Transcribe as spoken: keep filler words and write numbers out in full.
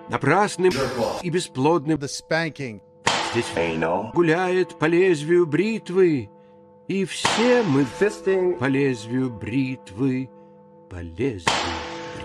напрасным и бесплодным. Здесь гуляет по лезвию бритвы, и все мы по лезвию бритвы, по лезвию.